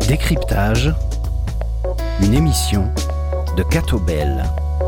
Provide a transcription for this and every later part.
Décryptage, une émission de Catobel.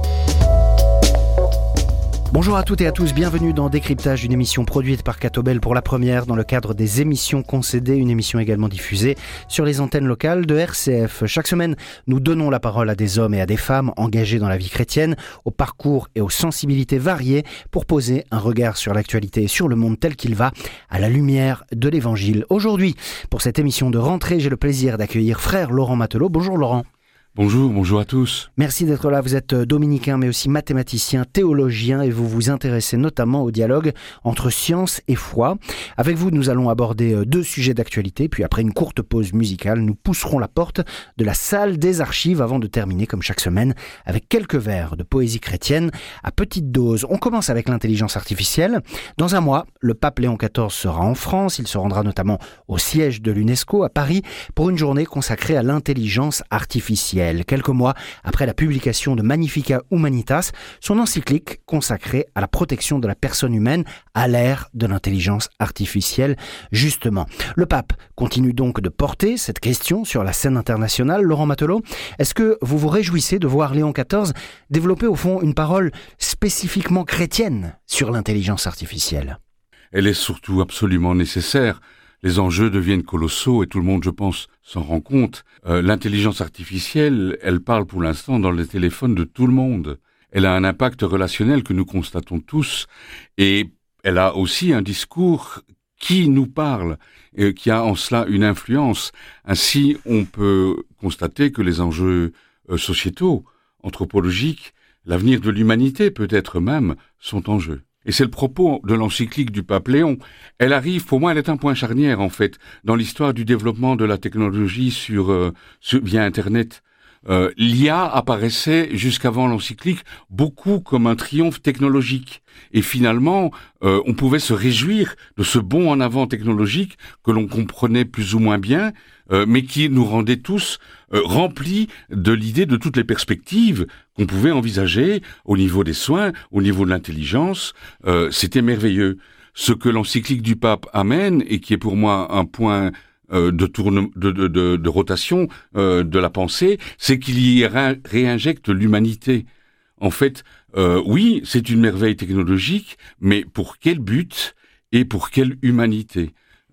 Bonjour à toutes et à tous, bienvenue dans Décryptage, une émission produite par Catobel pour la première dans le cadre des émissions concédées, une émission également diffusée sur les antennes locales de RCF. Chaque semaine, nous donnons la parole à des hommes et à des femmes engagés dans la vie chrétienne, au parcours et aux sensibilités variées pour poser un regard sur l'actualité et sur le monde tel qu'il va à la lumière de l'Évangile. Aujourd'hui, pour cette émission de rentrée, j'ai le plaisir d'accueillir frère Laurent Matelot. Bonjour Laurent. Bonjour à tous. Merci d'être là. Vous êtes dominicain mais aussi mathématicien, théologien et vous vous intéressez notamment au dialogue entre science et foi. Avec vous, nous allons aborder deux sujets d'actualité. Puis après une courte pause musicale, nous pousserons la porte de la salle des archives avant de terminer comme chaque semaine avec quelques vers de poésie chrétienne à petite dose. On commence avec l'intelligence artificielle. Dans un mois, le pape Léon XIV sera en France. Il se rendra notamment au siège de l'UNESCO à Paris pour une journée consacrée à l'intelligence artificielle. Quelques mois après la publication de Magnificat Humanitas, son encyclique consacrée à la protection de la personne humaine à l'ère de l'intelligence artificielle, justement. Le pape continue donc de porter cette question sur la scène internationale. Laurent Matelot, est-ce que vous vous réjouissez de voir Léon XIV développer au fond une parole spécifiquement chrétienne sur l'intelligence artificielle ? Elle est surtout absolument nécessaire. Les enjeux deviennent colossaux et tout le monde, je pense, s'en rend compte. L'intelligence artificielle, elle parle pour l'instant dans les téléphones de tout le monde. Elle a un impact relationnel que nous constatons tous et elle a aussi un discours qui nous parle et qui a en cela une influence. Ainsi, on peut constater que les enjeux sociétaux, anthropologiques, l'avenir de l'humanité peut-être même, sont en jeu. Et c'est le propos de l'encyclique du pape Léon. Elle arrive, pour moi, elle est un point charnière, en fait, dans l'histoire du développement de la technologie via Internet. L'IA apparaissait, jusqu'avant l'encyclique, beaucoup comme un triomphe technologique. Et finalement, on pouvait se réjouir de ce bond en avant technologique que l'on comprenait plus ou moins bien, mais qui nous rendait tous remplis de l'idée de toutes les perspectives qu'on pouvait envisager au niveau des soins, au niveau de l'intelligence. C'était merveilleux. Ce que l'encyclique du pape amène, et qui est pour moi un point de rotation de la pensée, c'est qu'il y réinjecte l'humanité. En fait, oui, c'est une merveille technologique, mais pour quel but et pour quelle humanité ?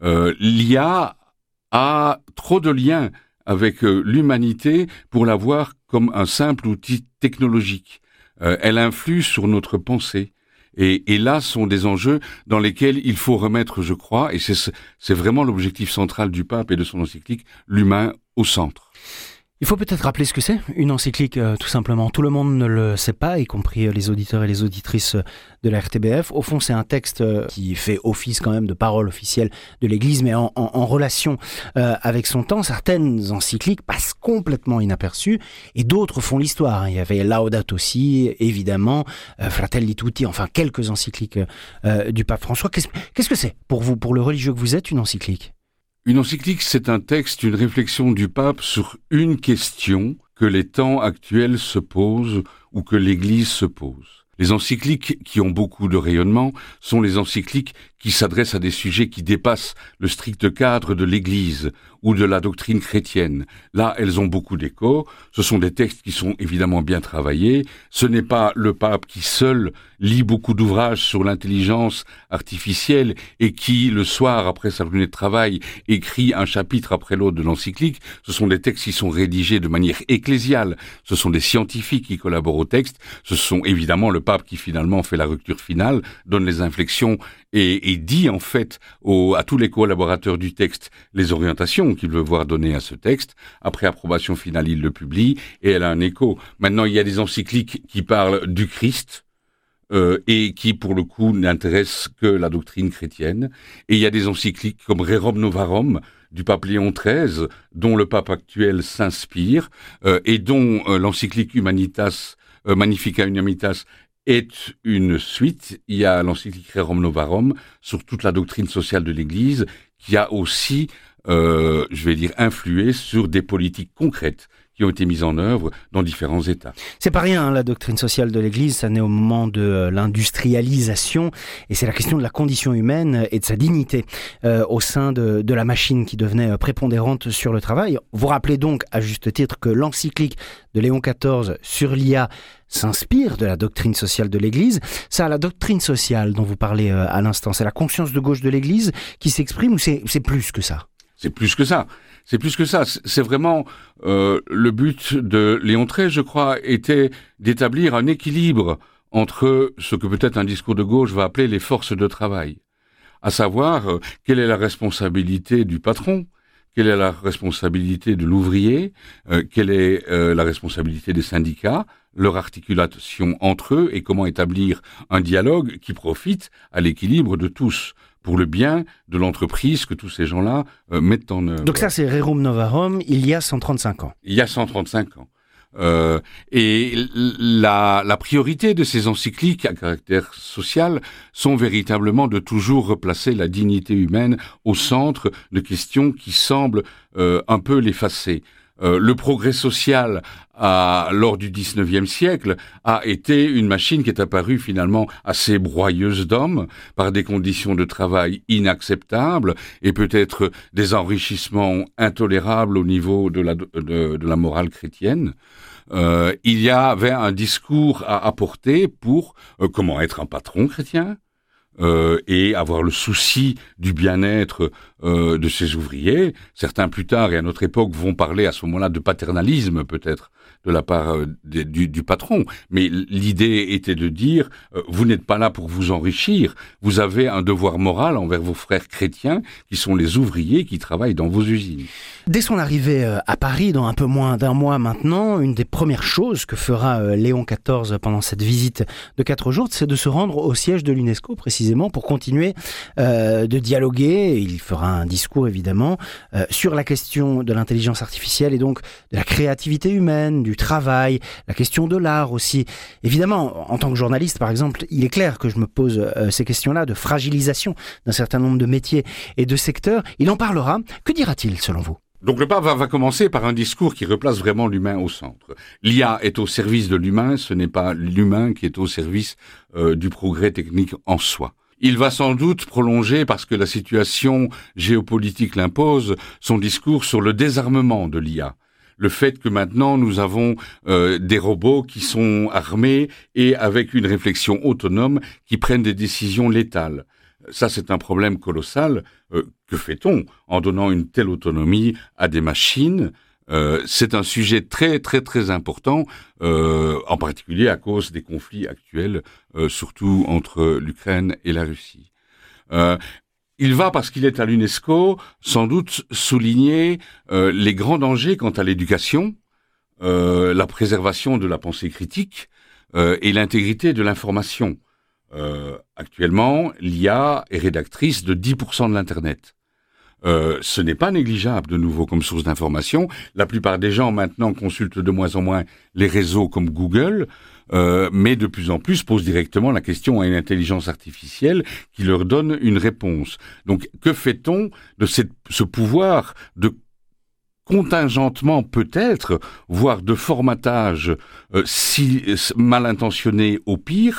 L'IA a trop de liens avec l'humanité pour la voir comme un simple outil technologique. Elle influe sur notre pensée. Et là sont des enjeux dans lesquels il faut remettre, je crois, et c'est vraiment l'objectif central du pape et de son encyclique, l'humain au centre. Il faut peut-être rappeler ce que c'est, une encyclique, tout simplement. Tout le monde ne le sait pas, y compris les auditeurs et les auditrices de la RTBF. Au fond, c'est un texte qui fait office quand même de parole officielle de l'Église, mais en relation avec son temps. Certaines encycliques passent complètement inaperçues et d'autres font l'histoire. Il y avait Laudato Si, évidemment, Fratelli Tutti, enfin quelques encycliques du pape François. Qu'est-ce que c'est pour vous, pour le religieux que vous êtes, une encyclique ? Une encyclique, c'est un texte, une réflexion du pape sur une question que les temps actuels se posent ou que l'Église se pose. Les encycliques qui ont beaucoup de rayonnement sont les encycliques qui s'adressent à des sujets qui dépassent le strict cadre de l'Église ou de la doctrine chrétienne. Là, elles ont beaucoup d'écho. Ce sont des textes qui sont évidemment bien travaillés. Ce n'est pas le pape qui seul lit beaucoup d'ouvrages sur l'intelligence artificielle et qui, le soir, après sa journée de travail, écrit un chapitre après l'autre de l'encyclique. Ce sont des textes qui sont rédigés de manière ecclésiale. Ce sont des scientifiques qui collaborent au texte. Ce sont évidemment le pape qui finalement fait la rupture finale, donne les inflexions et dit en fait à tous les collaborateurs du texte les orientations qu'il veut voir donner à ce texte. Après approbation finale, il le publie et elle a un écho. Maintenant, il y a des encycliques qui parlent du Christ et qui, pour le coup, n'intéressent que la doctrine chrétienne. Et il y a des encycliques comme Rerum Novarum du pape Léon XIII, dont le pape actuel s'inspire et dont l'encyclique Magnificat Humanitas est une suite. Il y a l'encyclique Rerum Novarum sur toute la doctrine sociale de l'Église qui a aussi, influé sur des politiques concrètes qui ont été mises en œuvre dans différents États. C'est pas rien, la doctrine sociale de l'Église, ça naît au moment de l'industrialisation, et c'est la question de la condition humaine et de sa dignité au sein de la machine qui devenait prépondérante sur le travail. Vous rappelez donc, à juste titre, que l'encyclique de Léon XIV sur l'IA s'inspire de la doctrine sociale de l'Église. Ça, la doctrine sociale dont vous parlez à l'instant, c'est la conscience de gauche de l'Église qui s'exprime, ou c'est plus que ça ? C'est plus que ça. C'est plus que ça. C'est vraiment le but de Léon XIII, je crois, était d'établir un équilibre entre ce que peut-être un discours de gauche va appeler les forces de travail, à savoir quelle est la responsabilité du patron, quelle est la responsabilité de l'ouvrier, quelle est la responsabilité des syndicats, leur articulation entre eux et comment établir un dialogue qui profite à l'équilibre de tous, pour le bien de l'entreprise que tous ces gens-là mettent en œuvre. Donc ça, c'est Rerum Novarum, il y a 135 ans. Il y a 135 ans. Et la priorité de ces encycliques à caractère social sont véritablement de toujours replacer la dignité humaine au centre de questions qui semblent un peu l'effacer. Le progrès social lors du 19e siècle a été une machine qui est apparue finalement assez broyeuse d'hommes par des conditions de travail inacceptables et peut-être des enrichissements intolérables au niveau de la morale chrétienne. Il y avait un discours à apporter pour comment être un patron chrétien, et avoir le souci du bien-être de ses ouvriers. Certains plus tard et à notre époque vont parler à ce moment-là de paternalisme peut-être de la part du patron. Mais l'idée était de dire vous n'êtes pas là pour vous enrichir, vous avez un devoir moral envers vos frères chrétiens qui sont les ouvriers qui travaillent dans vos usines. Dès son arrivée à Paris, dans un peu moins d'un mois maintenant, une des premières choses que fera Léon XIV pendant cette visite de 4 jours, c'est de se rendre au siège de l'UNESCO, précisément, pour continuer de dialoguer. Il fera un discours, évidemment, sur la question de l'intelligence artificielle et donc de la créativité humaine, du travail, la question de l'art aussi. Évidemment, en tant que journaliste, par exemple, il est clair que je me pose ces questions-là de fragilisation d'un certain nombre de métiers et de secteurs. Il en parlera. Que dira-t-il, selon vous ? Donc le pape va commencer par un discours qui replace vraiment l'humain au centre. L'IA est au service de l'humain, ce n'est pas l'humain qui est au service du progrès technique en soi. Il va sans doute prolonger, parce que la situation géopolitique l'impose, son discours sur le désarmement de l'IA. Le fait que maintenant nous avons des robots qui sont armés et avec une réflexion autonome qui prennent des décisions létales. Ça, c'est un problème colossal. Que fait-on en donnant une telle autonomie à des machines ? C'est un sujet très, très, très important, en particulier à cause des conflits actuels, surtout entre l'Ukraine et la Russie. Il va, parce qu'il est à l'UNESCO, sans doute souligner les grands dangers quant à l'éducation, la préservation de la pensée critique et l'intégrité de l'information. Actuellement, l'IA est rédactrice de 10% de l'Internet. Ce n'est pas négligeable de nouveau comme source d'information. La plupart des gens maintenant consultent de moins en moins les réseaux comme Google, mais de plus en plus posent directement la question à une intelligence artificielle qui leur donne une réponse. Donc, que fait-on de ce pouvoir de contingentement peut-être, voire de formatage si mal intentionné au pire,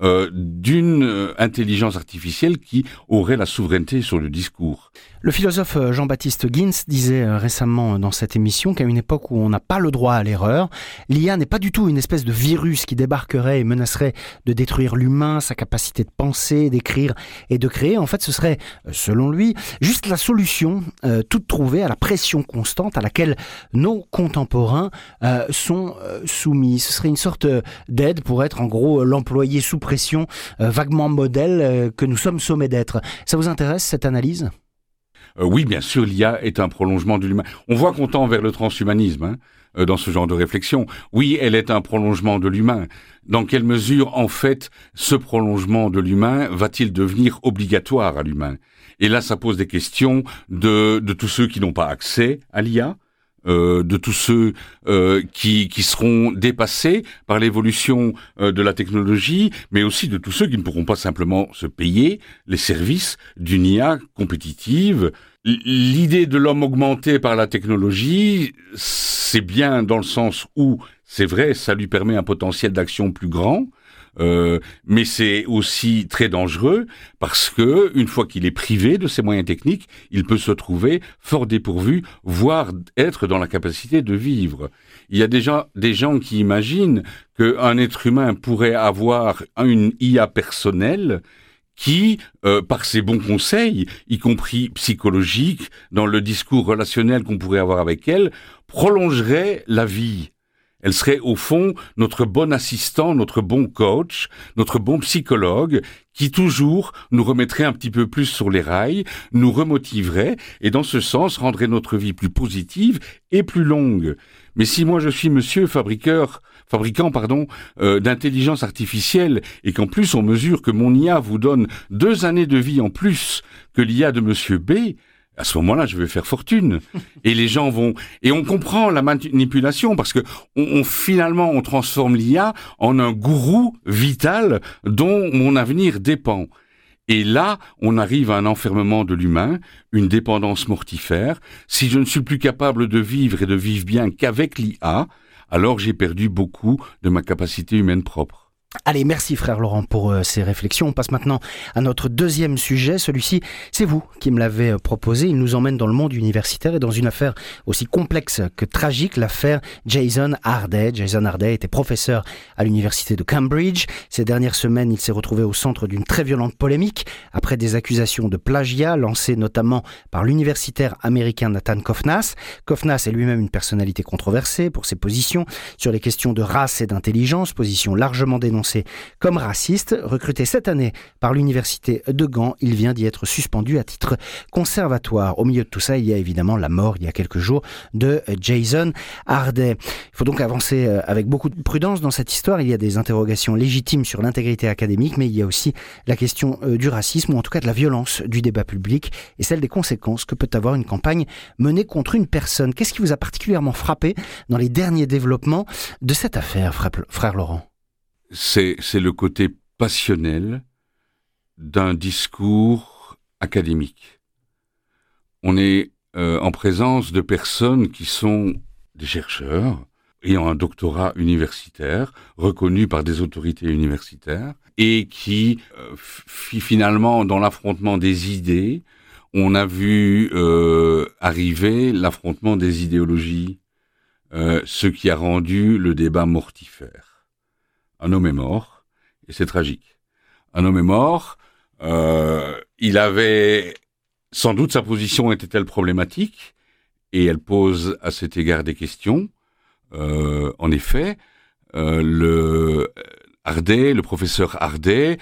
d'une intelligence artificielle qui aurait la souveraineté sur le discours. Le philosophe Jean-Baptiste Ginz disait récemment dans cette émission qu'à une époque où on n'a pas le droit à l'erreur, l'IA n'est pas du tout une espèce de virus qui débarquerait et menacerait de détruire l'humain, sa capacité de penser, d'écrire et de créer. En fait, ce serait, selon lui, juste la solution toute trouvée à la pression constante à laquelle nos contemporains sont soumis. Ce serait une sorte d'aide pour être en gros l'employé sous pression, vaguement modèle que nous sommes sommés d'être. Ça vous intéresse cette analyse ? Oui, bien sûr, l'IA est un prolongement de l'humain. On voit qu'on tend vers le transhumanisme dans ce genre de réflexion. Oui, elle est un prolongement de l'humain. Dans quelle mesure, en fait, ce prolongement de l'humain va-t-il devenir obligatoire à l'humain ? Et là, ça pose des questions de tous ceux qui n'ont pas accès à l'IA, de tous ceux qui seront dépassés par l'évolution de la technologie, mais aussi de tous ceux qui ne pourront pas simplement se payer les services d'une IA compétitive. L'idée de l'homme augmenté par la technologie, c'est bien dans le sens où, c'est vrai, ça lui permet un potentiel d'action plus grand, mais c'est aussi très dangereux parce que une fois qu'il est privé de ses moyens techniques, il peut se trouver fort dépourvu, voire être dans la capacité de vivre. Il y a déjà des gens qui imaginent qu'un être humain pourrait avoir une IA personnelle qui, par ses bons conseils, y compris psychologiques, dans le discours relationnel qu'on pourrait avoir avec elle, prolongerait la vie. Elle serait au fond notre bon assistant, notre bon coach, notre bon psychologue, qui toujours nous remettrait un petit peu plus sur les rails, nous remotiverait et dans ce sens rendrait notre vie plus positive et plus longue. Mais si moi je suis monsieur fabricant d'intelligence artificielle et qu'en plus on mesure que mon IA vous donne 2 années de vie en plus que l'IA de monsieur B, à ce moment-là, je vais faire fortune. Et les gens vont... Et on comprend la manipulation parce que finalement, on transforme l'IA en un gourou vital dont mon avenir dépend. Et là, on arrive à un enfermement de l'humain, une dépendance mortifère. Si je ne suis plus capable de vivre et de vivre bien qu'avec l'IA, alors j'ai perdu beaucoup de ma capacité humaine propre. Allez, merci frère Laurent pour ces réflexions. On passe maintenant à notre deuxième sujet. Celui-ci, c'est vous qui me l'avez proposé. Il nous emmène dans le monde universitaire et dans une affaire aussi complexe que tragique, l'affaire Jason Harday. Jason Harday était professeur à l'université de Cambridge. Ces dernières semaines, il s'est retrouvé au centre d'une très violente polémique après des accusations de plagiat lancées notamment par l'universitaire américain Nathan Kovnas. Kovnas est lui-même une personnalité controversée pour ses positions sur les questions de race et d'intelligence, position largement dénoncée comme raciste. Recruté cette année par l'université de Gand, il vient d'y être suspendu à titre conservatoire. Au milieu de tout ça, il y a évidemment la mort, il y a quelques jours, de Jason Harday. Il faut donc avancer avec beaucoup de prudence dans cette histoire. Il y a des interrogations légitimes sur l'intégrité académique, mais il y a aussi la question du racisme, ou en tout cas de la violence du débat public, et celle des conséquences que peut avoir une campagne menée contre une personne. Qu'est-ce qui vous a particulièrement frappé dans les derniers développements de cette affaire, frère Laurent ? C'est le côté passionnel d'un discours académique. On est en présence de personnes qui sont des chercheurs, ayant un doctorat universitaire, reconnus par des autorités universitaires, et qui, finalement, dans l'affrontement des idées, on a vu arriver l'affrontement des idéologies, ce qui a rendu le débat mortifère. Un homme est mort, et c'est tragique. Un homme est mort, il avait... Sans doute sa position était-elle problématique, et elle pose à cet égard des questions. En effet, le professeur Harday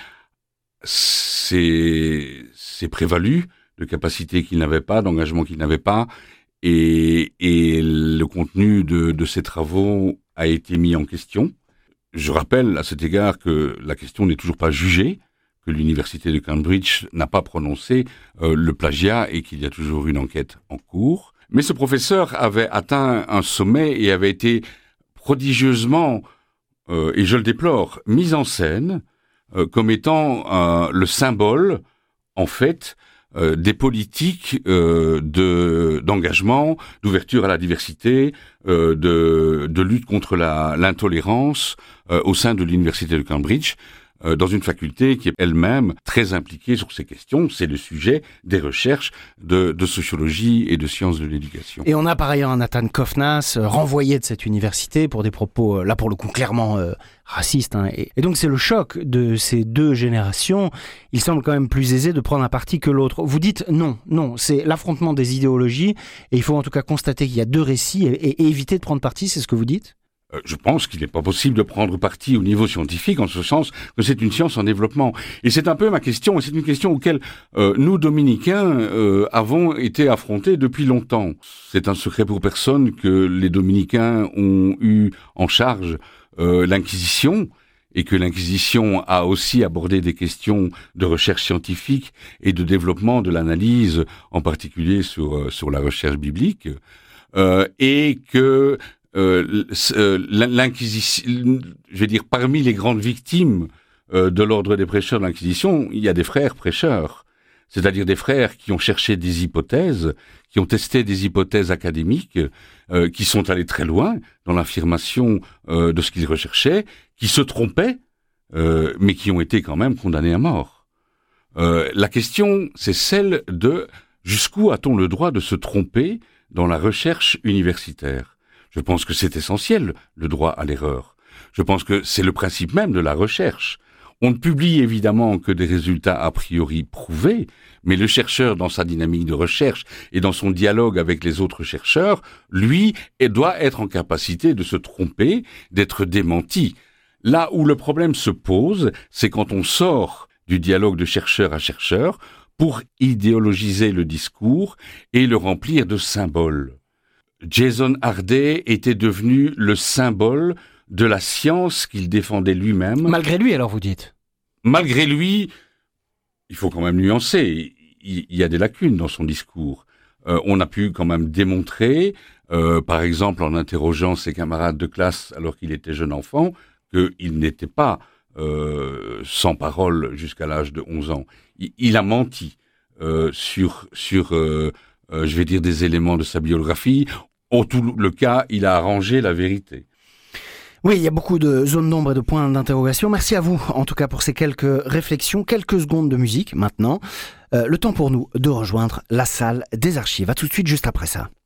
s'est prévalu de capacités qu'il n'avait pas, d'engagement qu'il n'avait pas, et le contenu de ses travaux a été mis en question. Je rappelle à cet égard que la question n'est toujours pas jugée, que l'université de Cambridge n'a pas prononcé le plagiat et qu'il y a toujours une enquête en cours. Mais ce professeur avait atteint un sommet et avait été prodigieusement, et je le déplore, mis en scène comme étant le symbole, en fait, des politiques d'engagement, d'ouverture à la diversité, de lutte contre l'intolérance au sein de l'université de Cambridge, dans une faculté qui est elle-même très impliquée sur ces questions. C'est le sujet des recherches de sociologie et de sciences de l'éducation. Et on a par ailleurs un Nathan Kovnas renvoyé de cette université pour des propos, là pour le coup, clairement racistes. Hein. Et donc c'est le choc de ces deux générations. Il semble quand même plus aisé de prendre un parti que l'autre. Vous dites non, c'est l'affrontement des idéologies et il faut en tout cas constater qu'il y a deux récits et éviter de prendre parti, c'est ce que vous dites ? Je pense qu'il n'est pas possible de prendre parti au niveau scientifique, en ce sens que c'est une science en développement. Et c'est un peu ma question, et c'est une question auquel nous, dominicains, avons été affrontés depuis longtemps. C'est un secret pour personne que les dominicains ont eu en charge l'Inquisition, et que l'Inquisition a aussi abordé des questions de recherche scientifique et de développement de l'analyse, en particulier sur la recherche biblique, et que l'Inquisition, je vais dire, parmi les grandes victimes de l'ordre des prêcheurs de l'Inquisition, il y a des frères prêcheurs. c'est-à-dire des frères qui ont cherché des hypothèses, qui ont testé des hypothèses académiques, qui sont allés très loin dans l'affirmation de ce qu'ils recherchaient, qui se trompaient, mais qui ont été quand même condamnés à mort. La question, c'est celle de jusqu'où a-t-on le droit de se tromper dans la recherche universitaire ? Je pense que c'est essentiel, le droit à l'erreur. Je pense que c'est le principe même de la recherche. On ne publie évidemment que des résultats a priori prouvés, mais le chercheur, dans sa dynamique de recherche et dans son dialogue avec les autres chercheurs, lui, doit être en capacité de se tromper, d'être démenti. Là où le problème se pose, c'est quand on sort du dialogue de chercheur à chercheur pour idéologiser le discours et le remplir de symboles. Jason Harday était devenu le symbole de la science qu'il défendait lui-même. Malgré lui, alors, vous dites ? Malgré lui, il faut quand même nuancer. Il y a des lacunes dans son discours. On a pu quand même démontrer, par exemple en interrogeant ses camarades de classe alors qu'il était jeune enfant, qu'il n'était pas sans parole jusqu'à l'âge de 11 ans. Il a menti sur je vais dire, des éléments de sa biographie. En tout le cas, il a arrangé la vérité. Oui, il y a beaucoup de zones d'ombre et de points d'interrogation. Merci à vous, en tout cas, pour ces quelques réflexions. Quelques secondes de musique, maintenant. Le temps pour nous de rejoindre la salle des archives. À tout de suite, juste après ça.